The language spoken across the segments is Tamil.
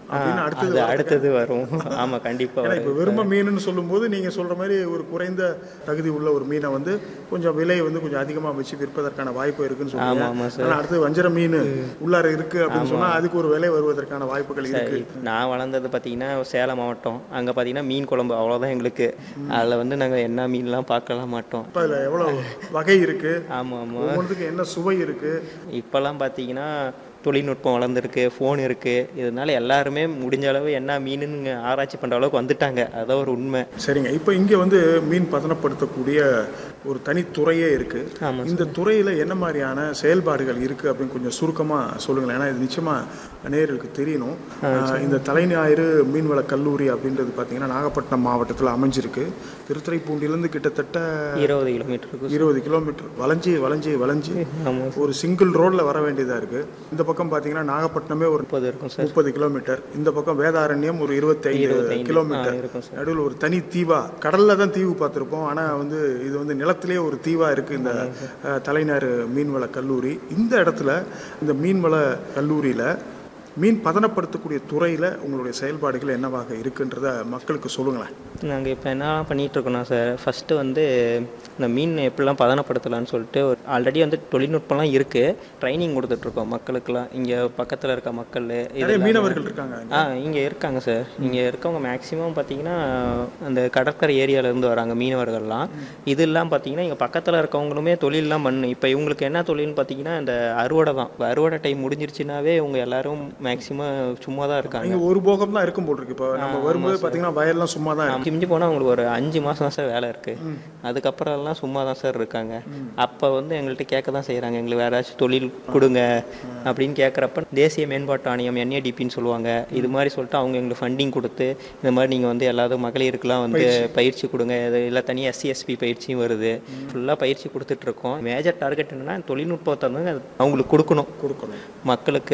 அப்படின்னு அது அடுத்தது வரும். ஆமாம், கண்டிப்பாக ஏன்னா வரும். இப்போ வெறும மீனுன்னு சொல்லும்போது நீங்கள் சொல்கிற மாதிரி ஒரு குறைந்த தகுதி உள்ள ஒரு மீனை வந்து கொஞ்சம் விலையை வந்து கொஞ்சம் அதிகமாக வச்சு விற்பதற்கான வாய்ப்பு இருக்குன்னு சொல்லுவாங்க. ஆமாம் சார். ஆனால் அடுத்து வஞ்சர மீன் உள்ளார இருக்குது அப்படின்னு சொன்னால் அதுக்கு ஒரு விலை வருவதற்கான வாய்ப்புகள் இருக்குது. நான் வளர்ந்தது பார்த்தீங்கன்னா சேலம் மாவட்டம். அங்கே பார்த்தீங்கன்னா மீன் குழம்பு அவ்வளோதான் எங்களுக்கு. அதில் வந்து நாங்கள் என்ன மீன்லாம் பார்க்கலாம் மாட்டோம். இப்போ அதில் எவ்வளோ வகை இருக்குது, ஆமாம் ஆமாம், ஒவ்வொன்றுத்துக்கு என்ன சுவை இருக்குது. இப்போல்லாம் பார்த்தீங்கன்னா தொழில்நுட்பம் வளர்ந்துருக்கு, ஃபோன் இருக்குது. இதனால எல்லாருமே முடிஞ்ச அளவு என்ன மீனுன்னு ஆராய்ச்சி பண்ணுற அளவுக்கு வந்துட்டாங்க. அதான் ஒரு உண்மை. சரிங்க. இப்போ இங்கே வந்து மீன் பதனப்படுத்தக்கூடிய ஒரு தனித்துறையே இருக்குது. இந்த துறையில் என்ன மாதிரியான செயல்பாடுகள் இருக்குது அப்படின்னு கொஞ்சம் சுருக்கமாக சொல்லுங்களேன். ஏன்னா இது நிச்சயமாக நேயர்களுக்கு தெரியணும். இந்த தலைஞாயிறு மீன்வள கல்லூரி அப்படின்றது பார்த்தீங்கன்னா நாகப்பட்டினம் மாவட்டத்தில் அமைஞ்சிருக்கு. திருத்துறைப்பூண்டிலேருந்து கிட்டத்தட்ட 20 கிலோமீட்டருக்கு 20 கிலோமீட்டர் வளைஞ்சி வளைஞ்சி வளைஞ்சி ஒரு சிங்கிள் ரோடில் வர வேண்டியதாக இருக்குது. இந்த பக்கம் பார்த்தீங்கன்னா நாகப்பட்டினமே ஒரு 30 கிலோமீட்டர், இந்த பக்கம் வேதாரண்யம் ஒரு 25 கிலோமீட்டர். நடுவில் ஒரு தனி தீவா, கடலில் தான் தீவு பார்த்துருப்போம், ஆனால் வந்து இது வந்து நிலத்திலே ஒரு தீவா இருக்குது இந்த தலைஞாயிறு மீன்வள கல்லூரி. இந்த இடத்துல இந்த மீன்வள கல்லூரியில் மீன் பதனப்படுத்தக்கூடிய துறையில் உங்களுடைய செயல்பாடுகள் என்னவாக இருக்குன்றத மக்களுக்கு சொல்லுங்களேன். நாங்கள் இப்போ என்ன பண்ணிகிட்ருக்கோன்னா சார், ஃபஸ்ட்டு வந்து இந்த மீன் எப்படிலாம் பதனப்படுத்தலான்னு சொல்லிட்டு ஆல்ரெடி வந்து தொழில்நுட்பம்லாம் இருக்குது. ட்ரைனிங் கொடுத்துட்ருக்கோம் மக்களுக்கெல்லாம். இங்கே பக்கத்தில் இருக்க மக்கள் மீனவர்கள் இருக்காங்க. இங்கே இருக்காங்க சார். இங்கே இருக்கவங்க மேக்ஸிமம் பார்த்தீங்கன்னா அந்த கடற்கரை ஏரியாவிலேருந்து வராங்க மீனவர்கள்லாம். இதெல்லாம் பார்த்தீங்கன்னா இங்கே பக்கத்தில் இருக்கவங்களுமே தொழிலெலாம் பண்ணு. இப்போ இவங்களுக்கு என்ன தொழில்னு பார்த்தீங்கன்னா இந்த அறுவடை தான். அறுவடை டைம் முடிஞ்சிருச்சுனாவே இவங்க எல்லாரும் மேக்ஸிமம் சும்மா தான் இருக்காங்க. ஒரு போகம் தான் இருக்கும் போல் இருக்கு. இப்போ நம்ம வரும்போது பார்த்தீங்கன்னா வயல்லாம் சும்மா தான் இருக்கு. மிஞ்சி போனால் அவங்களுக்கு ஒரு 5 மாதம் தான் சார் வேலை இருக்குது. அதுக்கப்புறம் எல்லாம் சும்மா தான் சார் இருக்காங்க. அப்போ வந்து எங்கள்கிட்ட கேட்க தான் செய்கிறாங்க, எங்களுக்கு வேறு ஏதாச்சும் தொழில் கொடுங்க அப்படின்னு கேட்குறப்ப தேசிய மேம்பாட்டு ஆணையம் NADPன்னு சொல்லுவாங்க. இது மாதிரி சொல்லிட்டு அவங்க எங்களுக்கு ஃபண்டிங் கொடுத்து இந்த மாதிரி நீங்கள் வந்து எல்லாரும் மகளிருக்கெல்லாம் வந்து பயிற்சி கொடுங்க. இல்லை தனியாக SC/ST பயிற்சியும் வருது. ஃபுல்லாக பயிற்சி கொடுத்துட்ருக்கோம். மேஜர் டார்கெட் என்னென்னா தொழில்நுட்பத்தை வந்து அவங்களுக்கு கொடுக்கணும் மக்களுக்கு.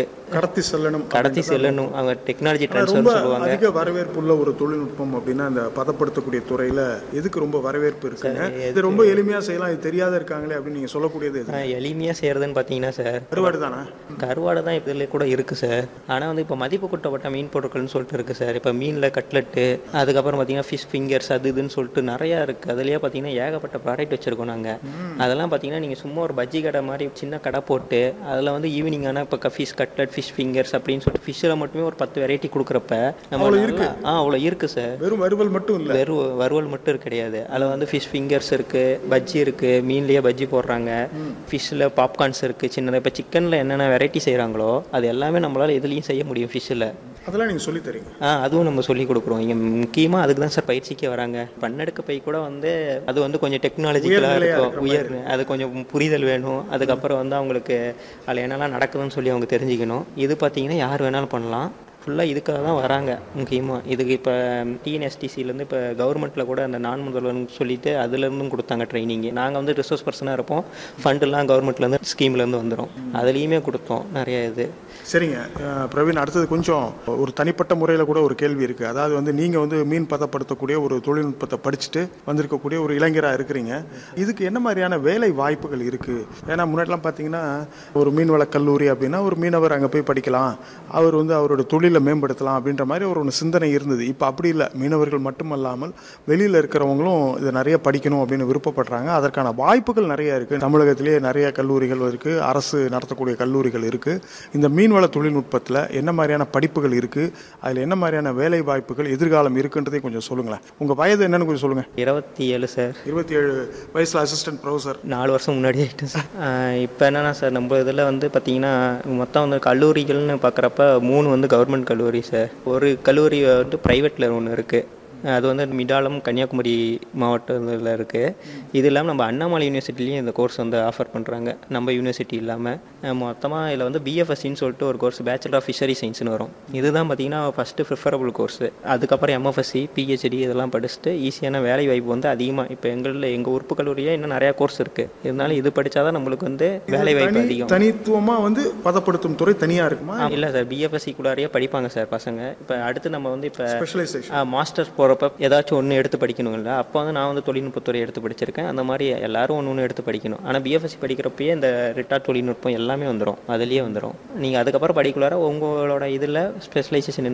கடத்தி செல்லணும். அவங்க டெக்னாலஜி ட்ரான்ஸ்ஃபர் சொல்லுவாங்க. அதிக வரவேற்புள்ள ஒரு தொழில்நுட்பம் அப்படின்னா இந்த பதப்படுத்தக்கூடிய துறையில் எதுக்கு ரொம்ப வரவேற்பு இருக்குங்க? இது ரொம்ப எளிமையாக செய்யலாம், இது தெரியாத இருக்காங்களே அப்படின்னு நீங்கள் சொல்லக்கூடியது எளிமையாக செய்கிறதுன்னு பார்த்தீங்கன்னா சார் கருவாடு தானே. கருவாடு தான் இதில் கூட இருக்குது சார். ஆனால் வந்து இப்போ மதிப்பு கூட்டப்பட்ட மீன் பொருட்கள்னு சொல்லிட்டு இருக்குது சார். இப்போ மீனில் கட்லெட்டு, அதுக்கப்புறம் பார்த்தீங்கன்னா ஃபிஷ் ஃபிங்கர்ஸ், அது இதுன்னு சொல்லிட்டு நிறையா இருக்குது. அதுலேயே பார்த்தீங்கன்னா ஏகப்பட்ட ப்ராடக்ட் வச்சுருக்கோம் நாங்கள். அதெல்லாம் பார்த்தீங்கன்னா நீங்கள் சும்மா ஒரு பஜ்ஜி கடை மாதிரி சின்ன கடை போட்டு அதில் வந்து ஈவினிங் ஆனால் இப்போ ஃபிஷ் கட்லெட், ஃபிஷ் ஃபிங்கர்ஸ் அப்படின்னு சொல்லிட்டு ஃபிஷ்ஷில் மட்டுமே ஒரு 10 வெரைட்டி கொடுக்குறப்ப நம்ம அவ்வளோ இருக்குது சார். வெறும் வறுவல் மட்டும் இல்லை, வெறும் வறுவல் மட்டும் கிடையாது. அதில் வந்து ஃபிஷ் ஃபிங்கர்ஸ் இருக்குது, பஜ்ஜி இருக்குது, மீன்லேயே பஜ்ஜி போடுறாங்க, ஃபிஷ்ஷில் பாப்கார்ன்ஸ் இருக்குது சின்னதாக. இப்போ சிக்கனில் என்னென்ன வெரைட்டி செய்கிறாங்களோ அது எல்லாமே நம்மளால் இதுலேயும் செய்ய முடியும் ஃபிஷ்ஷில். அதெல்லாம் நீங்கள் சொல்லி தரீங்க? அதுவும் நம்ம சொல்லிக் கொடுக்குறோம். இங்கே முக்கியமாக அதுக்கு தான் சார் பயிற்சிக்கே வராங்க. பன்னெடுக்க பை கூட வந்து அது வந்து கொஞ்சம் டெக்னாலஜிக்கலாக இருக்கும். அது கொஞ்சம் புரிதல் வேணும். அதுக்கப்புறம் வந்து அவங்களுக்கு அதில் என்னெல்லாம் நடக்குதுன்னு சொல்லி அவங்க தெரிஞ்சுக்கணும். இது பார்த்தீங்கன்னா யார் வேணாலும் பண்ணலாம். ஃபுல்லாக இதுக்காக தான் வராங்க முக்கியமாக. இதுக்கு இப்போ TNSTCலேருந்து இப்போ கவர்மெண்ட்டில் கூட அந்த நான் முதல்வர்னு சொல்லிட்டு அதுலேருந்தும் கொடுத்தாங்க ட்ரைனிங்கு. நாங்கள் வந்து ரிசோர்ஸ் பர்சனாக இருப்போம். ஃபண்டெல்லாம் கவர்மெண்ட்லேருந்து ஸ்கீம்லேருந்து வந்துடும். அதுலேயுமே கொடுத்தோம் நிறைய இது. சரிங்க பிரவீன், அடுத்தது கொஞ்சம் ஒரு தனிப்பட்ட முறையில் கூட ஒரு கேள்வி இருக்குது. அதாவது வந்து நீங்கள் வந்து மீன் பதப்படுத்தக்கூடிய ஒரு தொழில்நுட்பத்தை படிச்சுட்டு வந்திருக்கக்கூடிய ஒரு இளைஞராக இருக்கிறீங்க. இதுக்கு என்ன மாதிரியான வேலை வாய்ப்புகள் இருக்குது? ஏன்னா முன்னாடிலாம் பார்த்தீங்கன்னா ஒரு மீன்வள கல்லூரி அப்படின்னா ஒரு மீனவர் அங்கே போய் படிக்கலாம், அவர் வந்து அவரோட தொழிலை மேம்படுத்தலாம் அப்படின்ற மாதிரி ஒரு சிந்தனை இருந்தது. இப்போ அப்படி இல்லை. மீனவர்கள் மட்டுமல்லாமல் வெளியில் இருக்கிறவங்களும் இதை நிறைய படிக்கணும் அப்படின்னு விருப்பப்படுறாங்க. அதற்கான வாய்ப்புகள் நிறைய இருக்குது. தமிழகத்திலேயே நிறைய கல்லூரிகள் இருக்குது, அரசு நடத்தக்கூடிய கல்லூரிகள் இருக்குது. இந்த மீன்வள தொழில்நுட்பத்தில் என்ன மாதிரியான படிப்புகள் இருக்குது, அதில் என்ன மாதிரியான வேலை வாய்ப்புகள் எதிர்காலம் இருக்குன்றதையும் கொஞ்சம் சொல்லுங்களேன். உங்கள் வயது என்னன்னு கொஞ்சம் சொல்லுங்கள். 27 சார். 27 வயசில் அசிஸ்டன்ட் ப்ரொஃபஸர். 4 வருஷம் முன்னாடி ஆகிட்டேன் சார். இப்போ என்னன்னா சார், நம்ம இதில் வந்து பார்த்தீங்கன்னா மொத்தம் வந்து கல்லூரிகள்னு பார்க்குறப்ப 3 வந்து கவர்மெண்ட் கல்லூரி சார். ஒரு கல்லூரி வந்து ப்ரைவேட்டில் ஒன்று இருக்குது. அது வந்து மிடாலம் கன்னியாகுமரி மாவட்டத்தில் இருக்குது. இது இல்லாமல் நம்ம அண்ணாமலை யூனிவர்சிட்டிலையும் இந்த கோர்ஸ் வந்து ஆஃபர் பண்ணுறாங்க. நம்ம யூனிவர்சிட்டி இல்லாமல் மொத்தமாக இதில் வந்து BFSCன்னு சொல்லிட்டு ஒரு கோர்ஸ், பேச்சுலர் ஆஃப் ஃபிஷரி சயின்ஸ்னு வரும். இதுதான் பார்த்தீங்கன்னா ஃபஸ்ட்டு ப்ரிஃபரபிள் கோர்ஸு. அதுக்கப்புறம் MFSC, PhD இதெல்லாம் படிச்சுட்டு ஈஸியான வேலை வாய்ப்பு வந்து அதிகமாக இப்போ எங்கள் உறுப்பு கல்லூரியே இன்னும் நிறையா கோர்ஸ் இருக்குது. இருந்தாலும் இது படித்தா தான் நம்மளுக்கு வந்து வேலை வாய்ப்பு அதிகம். தனித்துவமாக வந்து பதப்படுத்தும் துறை தனியாக இருக்குமா? இல்லை சார், BFSC கூடயே படிப்பாங்க சார் பசங்க. இப்போ அடுத்து நம்ம வந்து இப்போ ஸ்பெஷலைசேஷன் மாஸ்டர்ஸ் போகிற ஏதாச்சும் ஒன்று எடுத்து படிக்கணும்ல. அப்போ வந்து நான் வந்து தொழில்நுட்பத்துறை எடுத்து படிச்சிருக்கேன். அந்த மாதிரி எல்லாரும் ஒன்று எடுத்து படிக்கணும். ஆனால் BFSC படிக்கிறப்பயே இந்த ரிட்டார்ட் தொழில்நுட்பம் எல்லாமே வந்துடும், அதுலேயே வந்துடும். நீங்கள் அதுக்கப்புறம் படிக்கலார உங்களோட இதில் ஸ்பெஷலைசேஷன்